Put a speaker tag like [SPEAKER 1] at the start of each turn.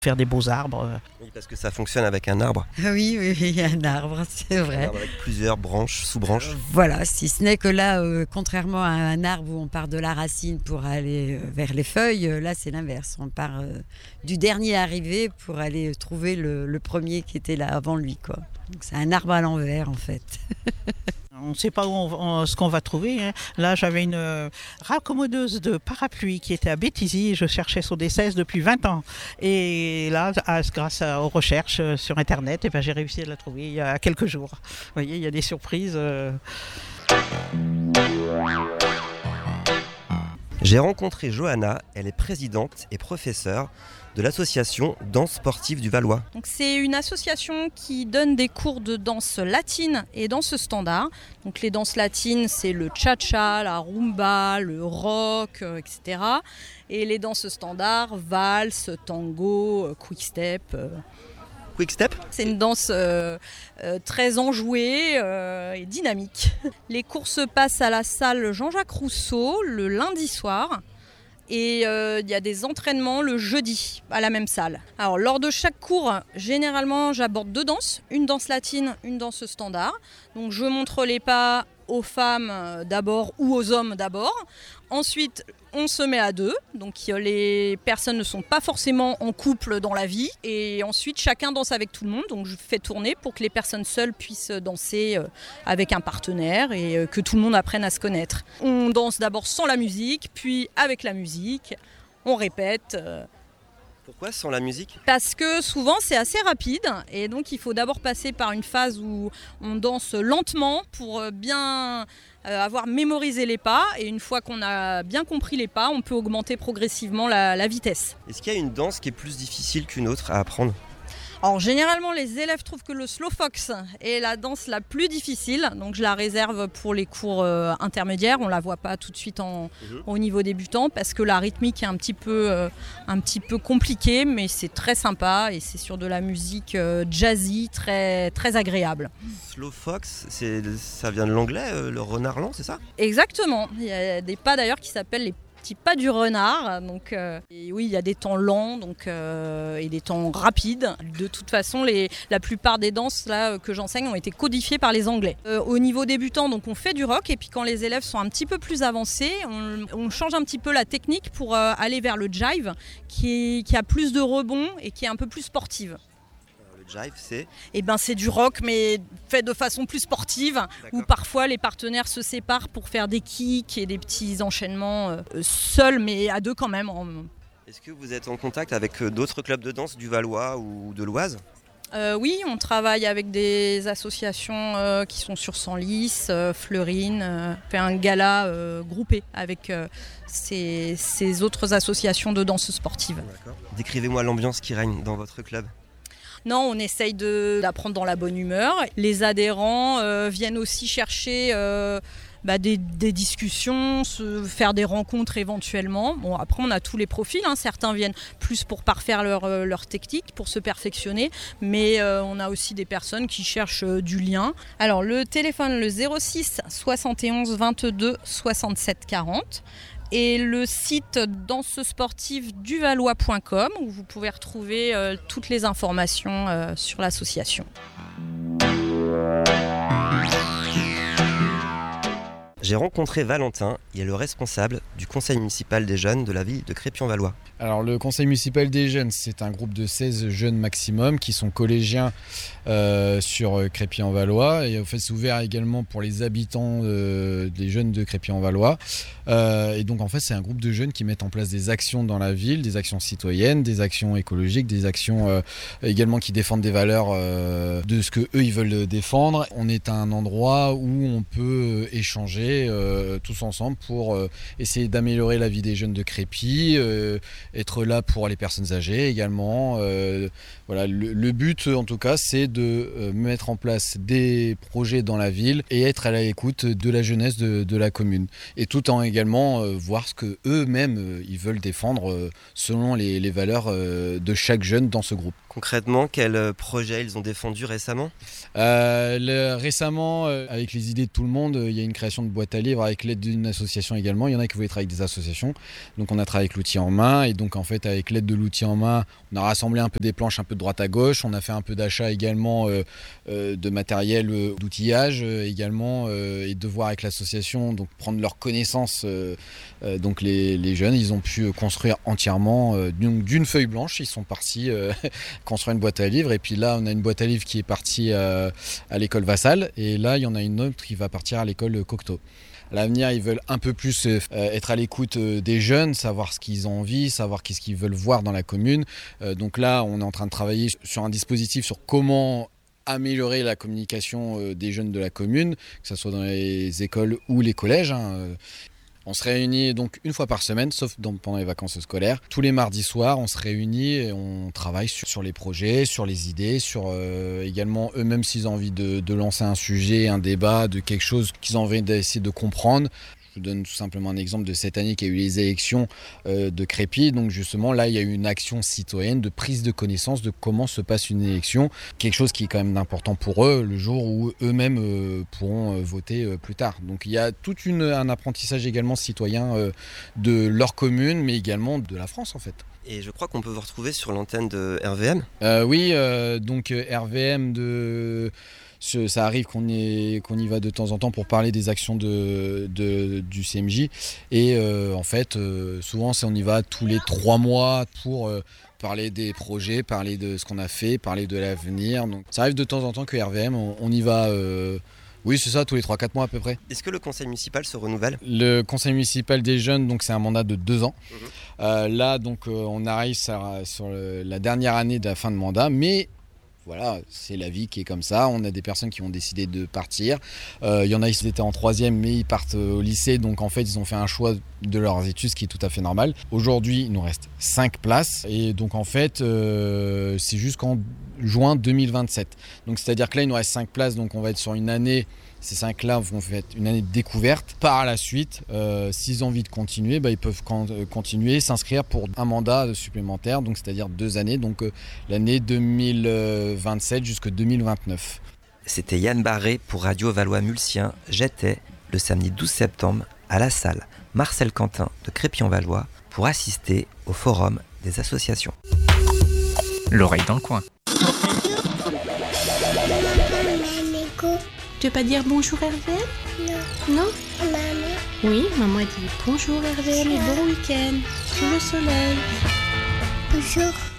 [SPEAKER 1] faire des beaux arbres.
[SPEAKER 2] Oui, parce que ça fonctionne avec un arbre.
[SPEAKER 3] Oui, il y a un arbre, c'est vrai.
[SPEAKER 2] Un arbre avec plusieurs branches, sous-branches.
[SPEAKER 3] Voilà, si ce n'est que là, contrairement à un arbre où on part de la racine pour aller vers les feuilles, là c'est l'inverse. On part du dernier arrivé pour aller trouver le premier qui était là avant lui, quoi. Donc c'est un arbre à l'envers en fait.
[SPEAKER 1] On ne sait pas ce qu'on va trouver. Hein. Là, j'avais une raccommodeuse de parapluie qui était à Béthisy. Je cherchais son D16 depuis 20 ans. Et là, grâce aux recherches sur Internet, j'ai réussi à la trouver il y a quelques jours. Vous voyez, il y a des surprises.
[SPEAKER 2] J'ai rencontré Johanna, elle est présidente et professeure de l'association Danse Sportive du Valois.
[SPEAKER 4] Donc c'est une association qui donne des cours de danse latine et danse standard. Donc les danses latines, c'est le cha-cha, la rumba, le rock, etc. Et les danses standards, valse, tango, quick-step.
[SPEAKER 2] Quick-step ?
[SPEAKER 4] C'est une danse très enjouée et dynamique. Les cours se passent à la salle Jean-Jacques Rousseau le lundi soir. Et il y a des entraînements le jeudi à la même salle. Alors lors de chaque cours, généralement j'aborde 2 danses, une danse latine, une danse standard. Donc je montre les pas aux femmes d'abord ou aux hommes d'abord. Ensuite, on se met à 2, donc les personnes ne sont pas forcément en couple dans la vie. Et ensuite, chacun danse avec tout le monde, donc je fais tourner pour que les personnes seules puissent danser avec un partenaire et que tout le monde apprenne à se connaître. On danse d'abord sans la musique, puis avec la musique, on répète.
[SPEAKER 2] Pourquoi sans la musique ?
[SPEAKER 4] Parce que souvent c'est assez rapide et donc il faut d'abord passer par une phase où on danse lentement pour bien avoir mémorisé les pas, et une fois qu'on a bien compris les pas, on peut augmenter progressivement la vitesse.
[SPEAKER 2] Est-ce qu'il y a une danse qui est plus difficile qu'une autre à apprendre ?
[SPEAKER 4] Alors généralement les élèves trouvent que le slow fox est la danse la plus difficile, donc je la réserve pour les cours intermédiaires. On la voit pas tout de suite au niveau débutant parce que la rythmique est un petit peu compliquée, mais c'est très sympa et c'est sur de la musique jazzy très, très agréable.
[SPEAKER 2] Slow fox, ça vient de l'anglais, le renard lent, c'est ça ?
[SPEAKER 4] Exactement, il y a des pas d'ailleurs qui s'appellent les petits pas du renard, donc et oui, il y a des temps lents et des temps rapides. De toute façon, la plupart des danses là que j'enseigne ont été codifiées par les Anglais. Au niveau débutant, donc on fait du rock, et puis quand les élèves sont un petit peu plus avancés, on change un petit peu la technique pour aller vers le jive, qui a plus de rebond et qui est un peu plus sportive.
[SPEAKER 2] Jive, c'est ?
[SPEAKER 4] C'est du rock, mais fait de façon plus sportive, où parfois les partenaires se séparent pour faire des kicks et des petits enchaînements seuls, mais à 2 quand même.
[SPEAKER 2] Est-ce que vous êtes en contact avec d'autres clubs de danse du Valois ou de l'Oise ?
[SPEAKER 4] Oui, on travaille avec des associations qui sont sur Senlis, Fleurine. On fait un gala groupé avec ces autres associations de danse sportive.
[SPEAKER 2] D'accord. Décrivez-moi l'ambiance qui règne dans votre club.
[SPEAKER 4] Non, on essaye d'apprendre dans la bonne humeur. Les adhérents viennent aussi chercher des discussions, faire des rencontres éventuellement. Bon, après, on a tous les profils. Certains viennent plus pour parfaire leur technique, pour se perfectionner. Mais on a aussi des personnes qui cherchent du lien. Alors, le téléphone, le 06 71 22 67 40. Et le site dansesportiveduvalois.com où vous pouvez retrouver toutes les informations sur l'association.
[SPEAKER 2] J'ai rencontré Valentin, il est le responsable du conseil municipal des jeunes de la ville de Crépy-en-Valois.
[SPEAKER 5] Alors le conseil municipal des jeunes, c'est un groupe de 16 jeunes maximum qui sont collégiens sur Crépy-en-Valois, et en fait c'est ouvert également pour les habitants des jeunes de Crépy-en-Valois. Et donc en fait c'est un groupe de jeunes qui mettent en place des actions dans la ville, des actions citoyennes, des actions écologiques, des actions également qui défendent des valeurs de ce que eux ils veulent défendre. On est à un endroit où on peut échanger tous ensemble pour essayer d'améliorer la vie des jeunes de Crépy, être là pour les personnes âgées également. Voilà, le but en tout cas c'est de mettre en place des projets dans la ville et être à l'écoute de la jeunesse de la commune, et tout en également voir ce que eux-mêmes ils veulent défendre selon les valeurs de chaque jeune dans ce groupe.
[SPEAKER 2] Concrètement, quels projets ils ont défendus récemment ?
[SPEAKER 5] Récemment, avec les idées de tout le monde, il y a une création de boîte boîte à livres avec l'aide d'une association également. Il y en a qui voulaient travailler avec des associations. Donc on a travaillé avec l'outil en main. Et donc en fait, avec l'aide de l'outil en main, on a rassemblé un peu des planches un peu de droite à gauche. On a fait un peu d'achat également de matériel d'outillage également et de voir avec l'association, donc prendre leurs connaissances. Donc les jeunes, ils ont pu construire entièrement d'une feuille blanche. Ils sont partis construire une boîte à livres. Et puis là, on a une boîte à livres qui est partie à l'école Vassal. Et là, il y en a une autre qui va partir à l'école Cocteau. À l'avenir, ils veulent un peu plus être à l'écoute des jeunes, savoir ce qu'ils ont envie, savoir qu'est-ce qu'ils veulent voir dans la commune. Donc là, on est en train de travailler sur un dispositif sur comment améliorer la communication des jeunes de la commune, que ce soit dans les écoles ou les collèges. On se réunit donc une fois par semaine, sauf pendant les vacances scolaires. Tous les mardis soirs, on se réunit et on travaille sur les projets, sur les idées, sur également eux-mêmes s'ils ont envie de lancer un sujet, un débat, de quelque chose qu'ils ont envie d'essayer de comprendre. Je vous donne tout simplement un exemple de cette année qui a eu les élections de Crépy. Donc justement, là, il y a eu une action citoyenne de prise de connaissance de comment se passe une élection. Quelque chose qui est quand même important pour eux, le jour où eux-mêmes pourront voter plus tard. Donc il y a tout un apprentissage également citoyen de leur commune, mais également de la France en fait.
[SPEAKER 2] Et je crois qu'on peut vous retrouver sur l'antenne de RVM.
[SPEAKER 5] Oui, donc RVM ça arrive qu'on y va de temps en temps pour parler des actions du CMJ. Et en fait, souvent, on y va tous les 3 mois pour parler des projets, parler de ce qu'on a fait, parler de l'avenir. Donc, ça arrive de temps en temps que RVM, on y va... oui, c'est ça, tous les 3-4 mois à peu près.
[SPEAKER 2] Est-ce que le conseil municipal se renouvelle ?
[SPEAKER 5] Le conseil municipal des jeunes, donc c'est un mandat de 2 ans. Là, donc, on arrive sur la dernière année de la fin de mandat, mais... Voilà, c'est la vie qui est comme ça. On a des personnes qui ont décidé de partir. Il y en a qui étaient en 3e, mais ils partent au lycée. Donc en fait, ils ont fait un choix de leurs études, ce qui est tout à fait normal. Aujourd'hui, il nous reste 5 places. Et donc en fait, c'est jusqu'en juin 2027. Donc c'est-à-dire que là, il nous reste 5 places. Donc on va être sur une année... Ces 5-là vont faire une année de découverte. Par la suite, s'ils ont envie de continuer, ils peuvent continuer, s'inscrire pour un mandat supplémentaire, donc c'est-à-dire 2 années, donc l'année 2027 jusqu'à 2029.
[SPEAKER 2] C'était Yann Barré pour Radio Valois-Mulsien. J'étais le samedi 12 septembre à la salle Marcel Quentin de Crépy-en-Valois pour assister au forum des associations.
[SPEAKER 6] L'oreille dans le coin.
[SPEAKER 7] Tu veux pas dire bonjour RVM ? Non. Non ? Maman. Oui, maman a dit bonjour RVM et bon week-end sous le soleil. Bonjour.